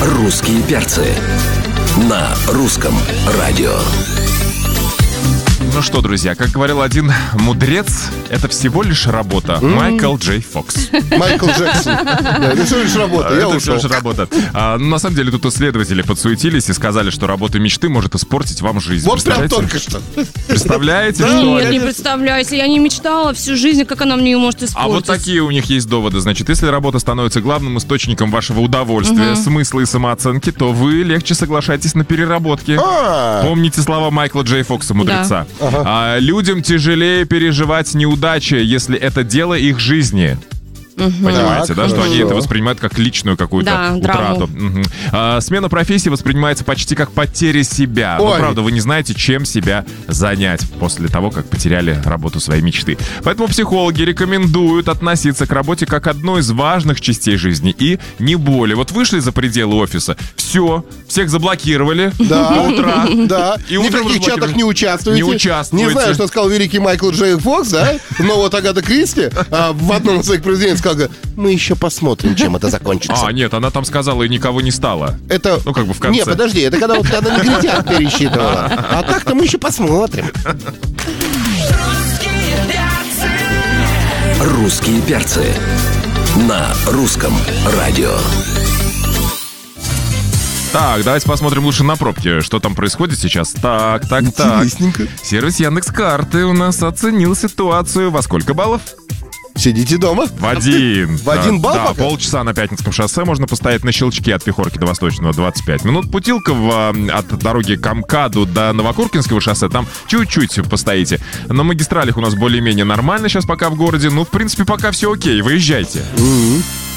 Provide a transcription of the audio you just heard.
«Русские перцы» на русском радио. Ну что, друзья, как говорил один мудрец, это всего лишь работа. Майкл Джей Фокс. Майкл Джексон. Это всего лишь работа, я ушел. Это всего лишь работа. На самом деле тут исследователи подсуетились и сказали, что работа мечты может испортить вам жизнь. Вот прям только что. Представляете, что Нет, не представляю. Если я не мечтала всю жизнь, как она мне ее может испортить? А вот такие у них есть доводы. Значит, если работа становится главным источником вашего удовольствия, смысла и самооценки, то вы легче соглашаетесь на переработки. Помните слова Майкла Джей Фокса, мудреца. Людям тяжелее переживать неудачи, если это дело их жизни. Понимаете, да, что они это воспринимают как личную какую-то утрату. Смена профессии воспринимается почти как потеря себя. Но, правда, вы не знаете, чем себя занять после того, как потеряли работу своей мечты. Поэтому психологи рекомендуют относиться к работе как одной из важных частей жизни и не более. Вот вышли за пределы офиса, все, всех заблокировали до утра. Да, и ни в каких чатах не участвуете. Не знаю, что сказал великий Майкл Джей Фокс, да? Но вот Агата Кристи в одном из своих произведений сказала: мы еще посмотрим, чем это закончится. Нет, она там сказала, и никого не стало. Это... Ну, как бы в конце. Не, подожди, это когда вот она негритят пересчитывала. А так-то мы еще посмотрим. «Русские перцы» на русском радио. Так, давайте посмотрим лучше на пробки, что там происходит сейчас. Так. Сервис Яндекс.Карты у нас оценил ситуацию во сколько баллов? Сидите дома. В один. В один балл пока? Полчаса на Пятницком шоссе можно постоять на щелчке от Пехорки до Восточного 25 минут. Путилково от дороги к МКАДу до Новокуркинского шоссе, там чуть-чуть постоите. На магистралях у нас более-менее нормально сейчас пока в городе. Ну, в принципе, пока все окей, выезжайте.